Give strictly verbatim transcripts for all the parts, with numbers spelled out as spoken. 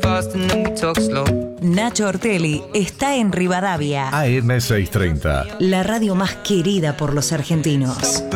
Nacho Ortelli está en Rivadavia. A M seiscientos treinta. La radio más querida por los argentinos.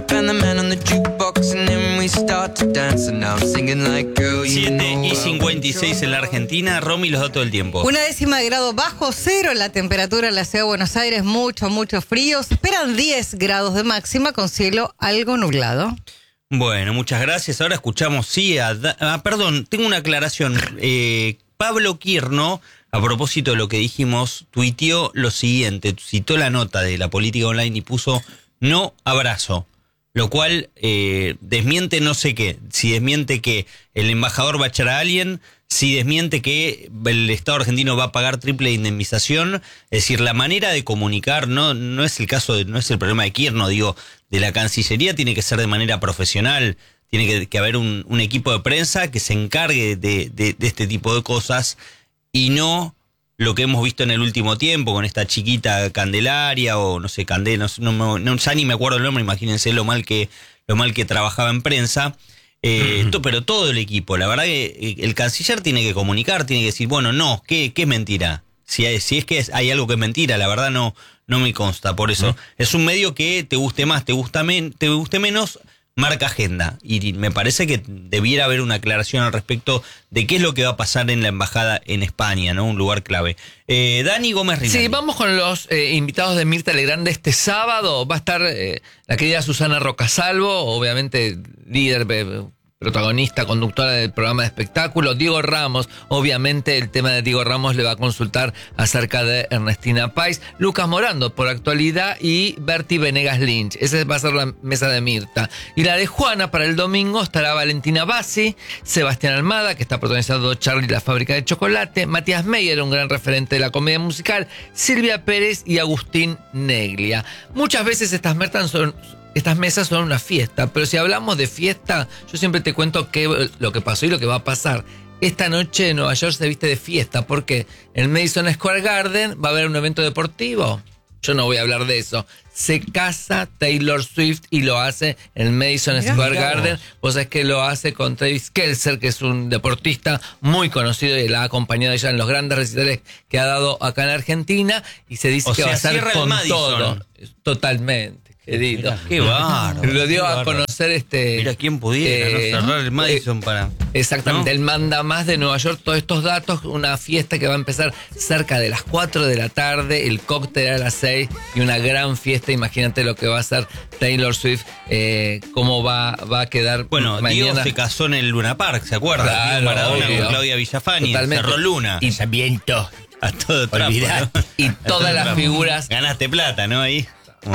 siete y cincuenta y seis en la Argentina. Romy, los datos del tiempo. Una décima de grado bajo cero la temperatura en la ciudad de Buenos Aires. Mucho, mucho frío. Se esperan diez grados de máxima con cielo algo nublado. Bueno, muchas gracias. Ahora escuchamos, sí, a da- ah, perdón, tengo una aclaración. Eh, Pablo Quirno, a propósito de lo que dijimos, tuiteó lo siguiente, citó la nota de La Política Online y puso no abrazo, lo cual eh, desmiente no sé qué, si desmiente que el embajador va a echar a alguien, si desmiente que el Estado argentino va a pagar triple indemnización. Es decir, la manera de comunicar no, no es el caso, de, no es el problema de Quirno, digo, de la Cancillería, tiene que ser de manera profesional. Tiene que, que haber un, un equipo de prensa que se encargue de, de, de este tipo de cosas y no lo que hemos visto en el último tiempo con esta chiquita Candelaria o no sé, Candela, no, no, no, ya ni me acuerdo el nombre, imagínense lo mal que, lo mal que trabajaba en prensa. Eh, uh-huh. to, pero todo el equipo, la verdad que el canciller tiene que comunicar, tiene que decir, bueno, no, ¿qué, qué es mentira? Si, hay, si es que hay algo que es mentira, la verdad no, no me consta, por eso. Uh-huh. Es un medio que te guste más, te, gusta men, te guste menos, marca agenda, y me parece que debiera haber una aclaración al respecto de qué es lo que va a pasar en la embajada en España, ¿no? Un lugar clave. Eh, Dani Gómez Rinaldi. Sí, vamos con los eh, invitados de Mirta Legrand de este sábado. Va a estar eh, la querida Susana Rocasalvo, obviamente líder, eh, protagonista, conductora del programa de espectáculo. Diego Ramos, obviamente el tema de Diego Ramos le va a consultar acerca de Ernestina Pais. Lucas Morando por actualidad y Berti Venegas Lynch. Esa va a ser la mesa de Mirta. Y la de Juana para el domingo estará Valentina Bassi, Sebastián Almada, que está protagonizando Charlie la fábrica de chocolate, Matías Meyer, un gran referente de la comedia musical, Silvia Pérez y Agustín Neglia. Muchas veces estas mertas son... Estas mesas son una fiesta, pero si hablamos de fiesta, yo siempre te cuento qué, lo que pasó y lo que va a pasar. Esta noche en Nueva York se viste de fiesta, porque en Madison Square Garden va a haber un evento deportivo. Yo no voy a hablar de eso. Se casa Taylor Swift y lo hace en Madison mirá, Square mirá. Garden. Vos sabés que lo hace con Travis Kelce, que es un deportista muy conocido y la ha acompañado ella en los grandes recitales que ha dado acá en Argentina. Y se dice o que sea, va a ser con todo. Totalmente. Querido. Mirá, qué bárbaro. Lo dio qué a conocer este. Mira quién pudiera eh, ¿no? cerrar el Madison eh, para. Exactamente, ¿no? Él manda más de Nueva York todos estos datos. Una fiesta que va a empezar cerca de las cuatro de la tarde, el cóctel a las seis y una gran fiesta. Imagínate lo que va a hacer Taylor Swift, eh, cómo va, va a quedar. Bueno, mañana. Diego se casó en el Luna Park, ¿se acuerda? Claro, Maradona obvio. con Claudia Villafani, totalmente. cerró Luna. Y también to, a todo trapo, ¿no? Y todas las trapo. figuras. Ganaste plata, ¿no? Ahí.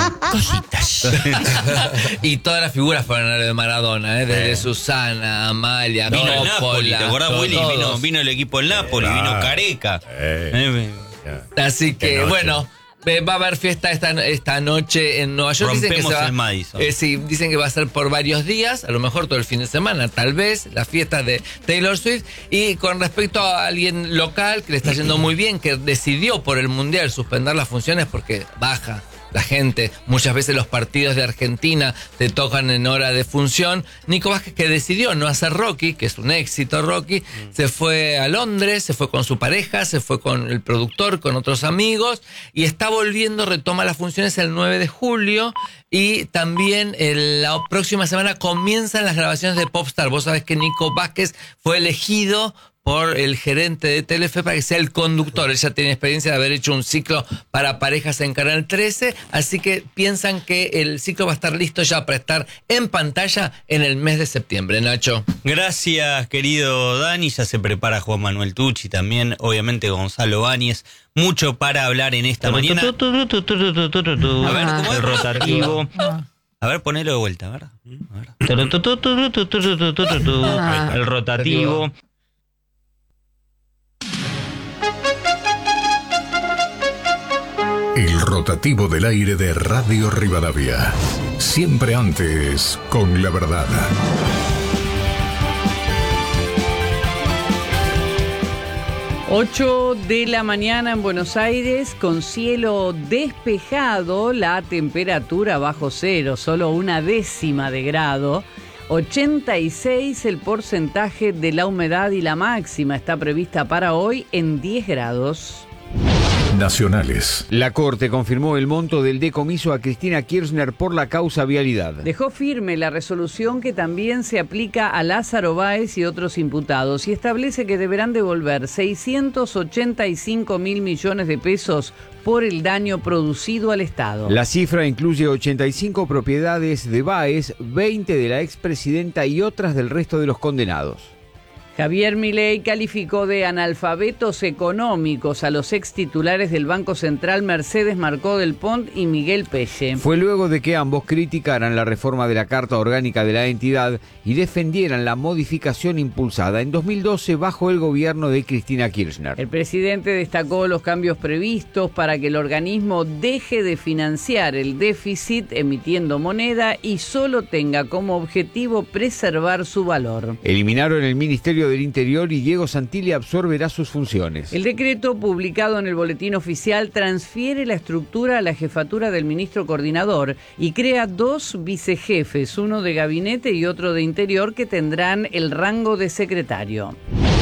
Cositas. Y todas las figuras fueron de Maradona, ¿eh? Desde eh. Susana, Amalia, vino Coppola, el Napoli, ¿te acordás, Willy? Vino, vino el equipo del Napoli, eh, vino Careca. Eh. Eh. Así que, bueno, va a haber fiesta esta, esta noche en Nueva York. Rompemos dicen que se va, el Madison. Eh, sí, dicen que va a ser por varios días, a lo mejor todo el fin de semana, tal vez, la fiesta de Taylor Swift. Y con respecto a alguien local que le está yendo muy bien, que decidió por el Mundial suspender las funciones porque baja la gente, muchas veces los partidos de Argentina te tocan en hora de función. Nico Vázquez, que decidió no hacer Rocky, que es un éxito Rocky, mm. se fue a Londres, se fue con su pareja, se fue con el productor, con otros amigos, y está volviendo, retoma las funciones el nueve de julio, y también el, la próxima semana comienzan las grabaciones de Popstar. Vos sabés que Nico Vázquez fue elegido por el gerente de Telefe para que sea el conductor. Ella tiene experiencia de haber hecho un ciclo para parejas en Canal trece, así que piensan que el ciclo va a estar listo ya para estar en pantalla en el mes de septiembre. Nacho. Gracias, querido Dani. Ya se prepara Juan Manuel Tucci también, obviamente Gonzalo Báñez. Mucho para hablar en esta mañana. A ver, ¿cómo es? El rotativo. A ver, ponelo de vuelta, ¿verdad? El rotativo. El rotativo del aire de Radio Rivadavia. Siempre antes, con la verdad. ocho de la mañana en Buenos Aires, con cielo despejado, la temperatura bajo cero, solo una décima de grado. ochenta y seis el porcentaje de la humedad y la máxima está prevista para hoy en diez grados. Nacionales. La Corte confirmó el monto del decomiso a Cristina Kirchner por la causa vialidad. Dejó firme la resolución que también se aplica a Lázaro Báez y otros imputados y establece que deberán devolver seiscientos ochenta y cinco mil millones de pesos por el daño producido al Estado. La cifra incluye ochenta y cinco propiedades de Báez, veinte de la expresidenta y otras del resto de los condenados. Javier Milei calificó de analfabetos económicos a los ex titulares del Banco Central Mercedes Marcó del Pont y Miguel Pelle. Fue luego de que ambos criticaran la reforma de la Carta Orgánica de la entidad y defendieran la modificación impulsada en dos mil doce bajo el gobierno de Cristina Kirchner. El presidente destacó los cambios previstos para que el organismo deje de financiar el déficit emitiendo moneda y solo tenga como objetivo preservar su valor. Eliminaron el Ministerio del Interior y Diego Santilli absorberá sus funciones. El decreto publicado en el Boletín Oficial transfiere la estructura a la jefatura del ministro coordinador y crea dos vicejefes, uno de gabinete y otro de interior, que tendrán el rango de secretario.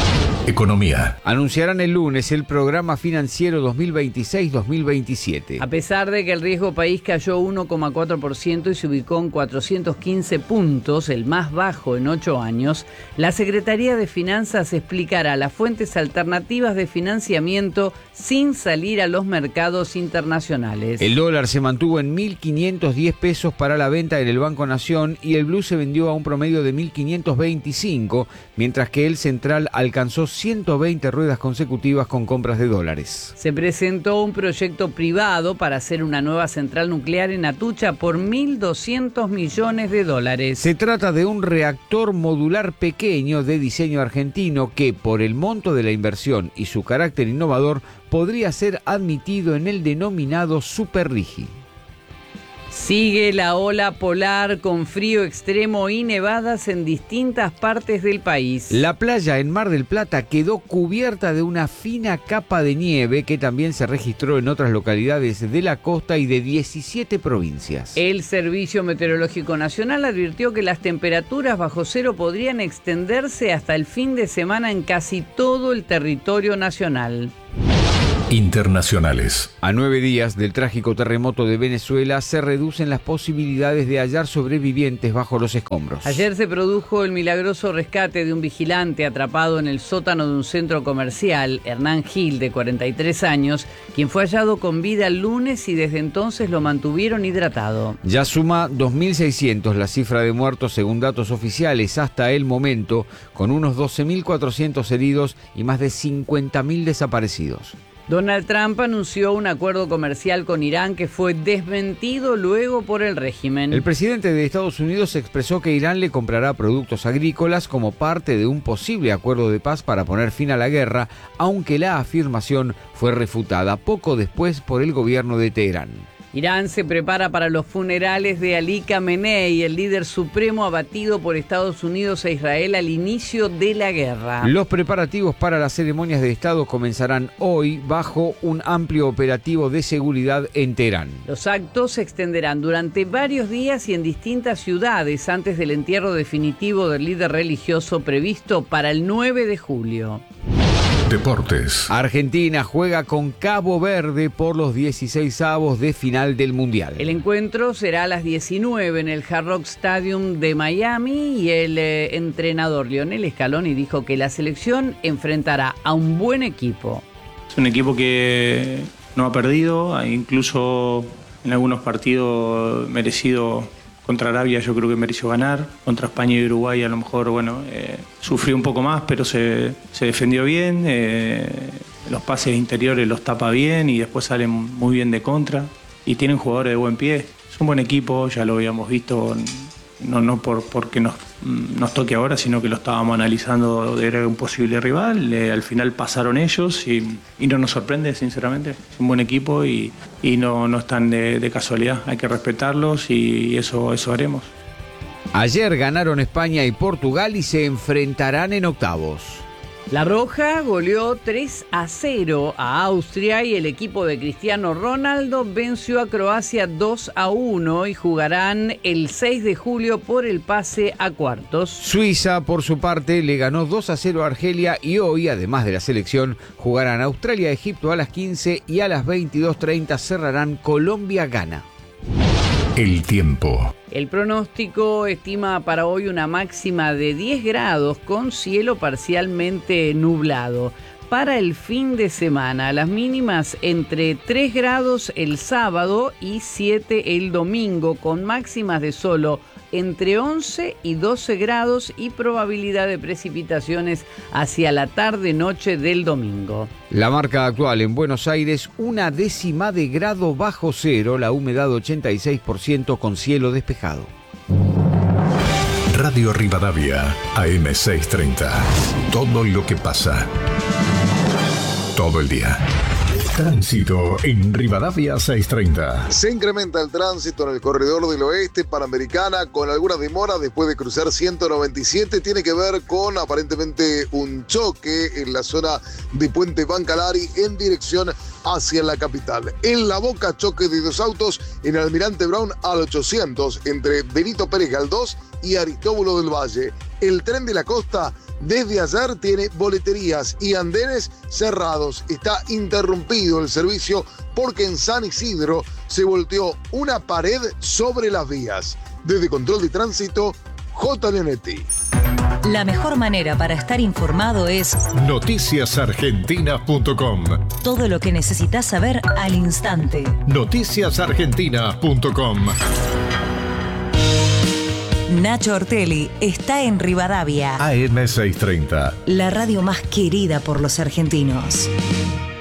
Economía. Anunciarán el lunes el programa financiero dos mil veintiséis dos mil veintisiete. A pesar de que el riesgo país cayó uno coma cuatro por ciento y se ubicó en cuatrocientos quince puntos, el más bajo en ocho años, la Secretaría de Finanzas explicará las fuentes alternativas de financiamiento sin salir a los mercados internacionales. El dólar se mantuvo en mil quinientos diez pesos para la venta en el Banco Nación y el blue se vendió a un promedio de mil quinientos veinticinco, mientras que el central alcanzó ciento veinte ruedas consecutivas con compras de dólares. Se presentó un proyecto privado para hacer una nueva central nuclear en Atucha por mil doscientos millones de dólares. Se trata de un reactor modular pequeño de diseño argentino que, por el monto de la inversión y su carácter innovador, podría ser admitido en el denominado Superrigi. Sigue la ola polar con frío extremo y nevadas en distintas partes del país. La playa en Mar del Plata quedó cubierta de una fina capa de nieve que también se registró en otras localidades de la costa y de diecisiete provincias. El Servicio Meteorológico Nacional advirtió que las temperaturas bajo cero podrían extenderse hasta el fin de semana en casi todo el territorio nacional. Internacionales. A nueve días del trágico terremoto de Venezuela se reducen las posibilidades de hallar sobrevivientes bajo los escombros. Ayer se produjo el milagroso rescate de un vigilante atrapado en el sótano de un centro comercial, Hernán Gil, de cuarenta y tres años, quien fue hallado con vida el lunes y desde entonces lo mantuvieron hidratado. Ya suma dos mil seiscientos la cifra de muertos según datos oficiales hasta el momento, con unos doce mil cuatrocientos heridos y más de cincuenta mil desaparecidos. Donald Trump anunció un acuerdo comercial con Irán que fue desmentido luego por el régimen. El presidente de Estados Unidos expresó que Irán le comprará productos agrícolas como parte de un posible acuerdo de paz para poner fin a la guerra, aunque la afirmación fue refutada poco después por el gobierno de Teherán. Irán se prepara para los funerales de Ali Khamenei, el líder supremo abatido por Estados Unidos e Israel al inicio de la guerra. Los preparativos para las ceremonias de Estado comenzarán hoy bajo un amplio operativo de seguridad en Teherán. Los actos se extenderán durante varios días y en distintas ciudades antes del entierro definitivo del líder religioso previsto para el nueve de julio. Deportes. Argentina juega con Cabo Verde por los dieciseisavos de final del Mundial. El encuentro será a las diecinueve en el Hard Rock Stadium de Miami y el eh, entrenador Lionel Scaloni dijo que la selección enfrentará a un buen equipo. Es un equipo que no ha perdido, incluso en algunos partidos merecido. Contra Arabia yo creo que mereció ganar, contra España y Uruguay a lo mejor bueno eh, sufrió un poco más, pero se, se defendió bien, eh, los pases interiores los tapa bien y después salen muy bien de contra y tienen jugadores de buen pie. Es un buen equipo, ya lo habíamos visto, no, no por, porque nos, nos toque ahora, sino que lo estábamos analizando de era un posible rival, eh, al final pasaron ellos y, y no nos sorprende sinceramente, es un buen equipo y, y no, no están de, de casualidad, hay que respetarlos y eso, eso haremos. Ayer ganaron España y Portugal y se enfrentarán en octavos. La Roja goleó tres a cero a Austria y el equipo de Cristiano Ronaldo venció a Croacia dos a uno y jugarán el seis de julio por el pase a cuartos. Suiza, por su parte, le ganó dos a cero a Argelia y hoy, además de la selección, jugarán Australia-Egipto a las quince y a las veintidós treinta cerrarán Colombia-Ghana. El tiempo. El pronóstico estima para hoy una máxima de diez grados con cielo parcialmente nublado. Para el fin de semana, las mínimas entre tres grados el sábado y siete el domingo, con máximas de solo entre once y doce grados y probabilidad de precipitaciones hacia la tarde-noche del domingo. La marca actual en Buenos Aires, una décima de grado bajo cero, la humedad ochenta y seis por ciento con cielo despejado. Radio Rivadavia, A M seiscientos treinta. Todo lo que pasa. Todo el día. Tránsito en Rivadavia seiscientos treinta. Se incrementa el tránsito en el corredor del oeste Panamericana con algunas demoras después de cruzar ciento noventa y siete. Tiene que ver con aparentemente un choque en la zona de Puente Bancalari en dirección hacia la capital. En La Boca, choque de dos autos en Almirante Brown al ochocientos entre Benito Pérez Galdós y Aristóbulo del Valle. El tren de la costa desde ayer tiene boleterías y andenes cerrados. Está interrumpido el servicio porque en San Isidro se volteó una pared sobre las vías. Desde Control de Tránsito, J. Leonetti. La mejor manera para estar informado es noticias argentinas punto com. todo lo que necesitas saber al instante. noticias argentinas punto com. Nacho Ortelli está en Rivadavia, A M seiscientos treinta. la radio más querida por los argentinos.